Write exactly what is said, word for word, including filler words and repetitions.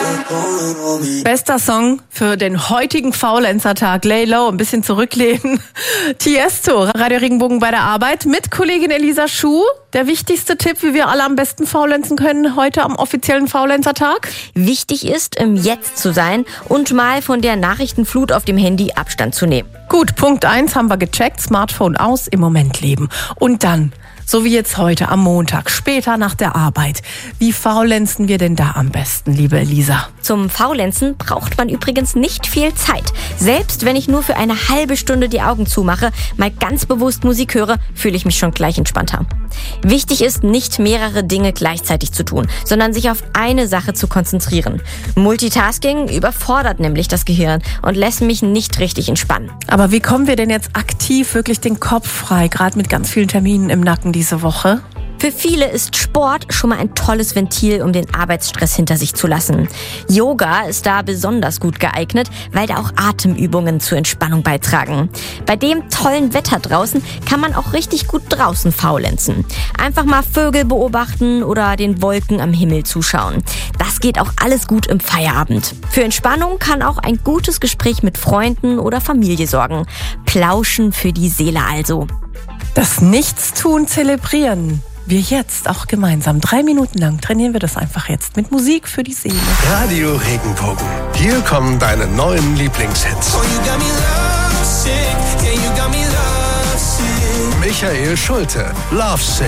Bester Song für den heutigen Faulenzer-Tag. Lay low, ein bisschen zurücklehnen. Tiesto, Radio Regenbogen bei der Arbeit mit Kollegin Elisa Schuh. Der wichtigste Tipp, wie wir alle am besten faulenzen können heute am offiziellen Faulenzer-Tag? Wichtig ist, im Jetzt zu sein und mal von der Nachrichtenflut auf dem Handy Abstand zu nehmen. Gut, Punkt eins haben wir gecheckt. Smartphone aus, im Moment leben. Und dann, so wie jetzt heute am Montag, später nach der Arbeit. Wie faulenzen wir denn da am besten, liebe Elisa? Zum Faulenzen braucht man übrigens nicht viel Zeit. Selbst wenn ich nur für eine halbe Stunde die Augen zumache, mal ganz bewusst Musik höre, fühle ich mich schon gleich entspannter. Wichtig ist, nicht mehrere Dinge gleichzeitig zu tun, sondern sich auf eine Sache zu konzentrieren. Multitasking überfordert nämlich das Gehirn und lässt mich nicht richtig entspannen. Aber wie kommen wir denn jetzt aktiv wirklich den Kopf frei, gerade mit ganz vielen Terminen im Nacken diese Woche? Für viele ist Sport schon mal ein tolles Ventil, um den Arbeitsstress hinter sich zu lassen. Yoga ist da besonders gut geeignet, weil da auch Atemübungen zur Entspannung beitragen. Bei dem tollen Wetter draußen kann man auch richtig gut draußen faulenzen. Einfach mal Vögel beobachten oder den Wolken am Himmel zuschauen. Das geht auch alles gut im Feierabend. Für Entspannung kann auch ein gutes Gespräch mit Freunden oder Familie sorgen. Plauschen für die Seele also. Das Nichtstun zelebrieren. Wir jetzt auch gemeinsam. Drei Minuten lang trainieren wir das einfach jetzt mit Musik für die Seele. Radio Regenbogen. Hier kommen deine neuen Lieblingshits. Michael Schulte, Love Sick.